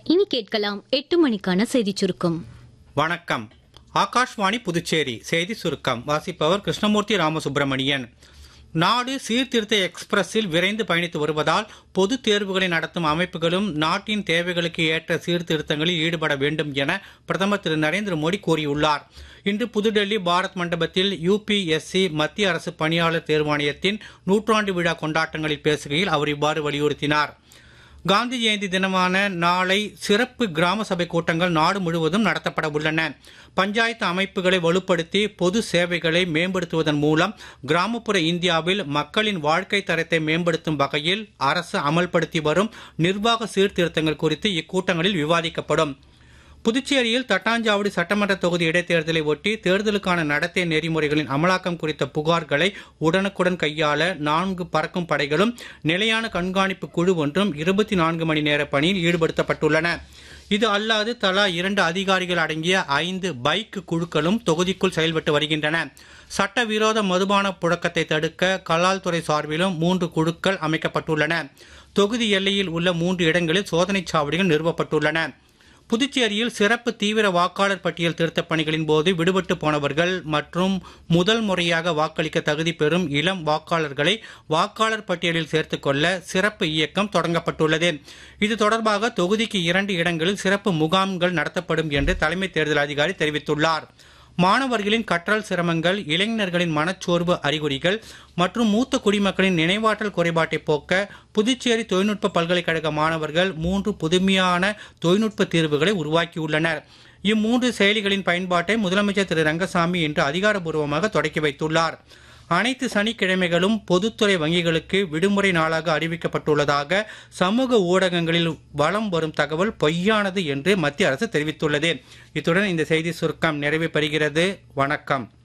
இனி கேட்கலாம் 8 மணிக்கான செய்திச் சுருக்கம். வணக்கம். ஆகாஷ்வாணி புதுச்சேரி செய்தி சுருக்கம் வாசிப்பவர் கிருஷ்ணமூர்த்தி ராமசுப்பிரமணியன். நாடு சீர்திருத்த எக்ஸ்பிரஸில் விரைந்து பயணித்து வருவதால் பொது தேர்வுகளை நடத்தும் அமைப்புகளும் நாட்டின் தேவைகளுக்கு ஏற்ற சீர்திருத்தங்களில் ஈடுபட வேண்டும் என பிரதமர் திரு நரேந்திர மோடி கூறியுள்ளார். இன்று புதுடெல்லி பாரத் மண்டபத்தில் UPSC மத்திய அரசு பணியாளர் தேர்வாணையத்தின் 100ஆண்டு விழா கொண்டாட்டங்களில் பேசுகையில் அவர் இவ்வாறு வலியுறுத்தினார். காந்தி ஜெயந்தி தினமான நாளை சிறப்பு கிராம சபை கூட்டங்கள் நாடு முழுவதும் நடத்தப்பட உள்ளன. பஞ்சாயத்து அமைப்புகளை வலுப்படுத்தி பொது சேவைகளை மேம்படுத்துவதன் மூலம் கிராமப்புற இந்தியாவில் மக்களின் வாழ்க்கை தரத்தை மேம்படுத்தும் வகையில் அரசு அமல்படுத்தி வரும் நிர்வாக சீர்திருத்தங்கள் குறித்து இக்கூட்டங்களில் விவாதிக்கப்படும். புதுச்சேரியில் தட்டாஞ்சாவடி சட்டமன்ற தொகுதி இடைத்தேர்தலை ஒட்டி தேர்தலுக்கான நடத்தை நெறிமுறைகளின் அமலாக்கம் குறித்த புகார்களை உடனுக்குடன் கையாள 4 பறக்கும் படைகளும் நிலையான கண்காணிப்பு குழு ஒன்றும் 24 மணி நேர பணியில் ஈடுபடுத்தப்பட்டுள்ளன. இது அல்லாது தலா 2 அதிகாரிகள் அடங்கிய 5 பைக் குழுக்களும் தொகுதிக்குள் செயல்பட்டு வருகின்றன. சட்டவிரோத மதுபான புழக்கத்தை தடுக்க கலால் துறை சார்பிலும் 3 குழுக்கள் அமைக்கப்பட்டுள்ளன. தொகுதி எல்லையில் உள்ள 3 இடங்களில் சோதனைச் சாவடிகள் நிறுவப்பட்டுள்ளன. புதுச்சேரியில் சிறப்பு தீவிர வாக்காளர் பட்டியல் திருத்தப் பணிகளின் போது விடுபட்டு போனவர்கள் மற்றும் முதல் முறையாக வாக்களிக்க தகுதி பெறும் இளம் வாக்காளர்களை வாக்காளர் பட்டியலில் சேர்த்துக் கொள்ள சிறப்பு இயக்கம் தொடங்கப்பட்டுள்ளது. இது தொடர்பாக தொகுதிக்கு 2 இடங்களில் சிறப்பு முகாம்கள் நடத்தப்படும் என்று தலைமை தேர்தல் அதிகாரி தெரிவித்துள்ளார். மாணவர்களின் கற்றல் சிரமங்கள், இளைஞர்களின் மனச்சோர்வு அறிகுறிகள் மற்றும் மூத்த குடிமக்களின் நினைவாற்றல் குறைபாட்டை போக்க புதுச்சேரி தொழில்நுட்ப பல்கலைக்கழக மாணவர்கள் 3 புதுமையான தொழில்நுட்ப தீர்வுகளை உருவாக்கியுள்ளனர். இம்3 செயலிகளின் பயன்பாட்டை முதலமைச்சர் திரு ரங்கசாமி இன்று அதிகாரப்பூர்வமாக தொடக்கி வைத்துள்ளார். அனைத்து சனிக்கிழமைகளும் பொதுத்துறை வங்கிகளுக்கு விடுமுறை நாளாக அறிவிக்கப்பட்டுள்ளதாக சமூக ஊடகங்களில் வலம் வரும் தகவல் பொய்யானது என்று மத்திய அரசு தெரிவித்துள்ளது. இத்துடன் இந்த செய்தி சுருக்கம் நிறைவு பெறுகிறது. வணக்கம்.